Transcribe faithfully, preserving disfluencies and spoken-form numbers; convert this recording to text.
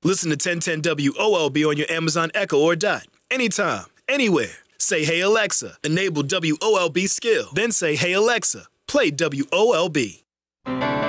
Listen to ten ten W O L B on your Amazon Echo or Dot. Anytime, anywhere. Say, "Hey Alexa," enable W O L B skill. Then say, "Hey Alexa, play W O L B."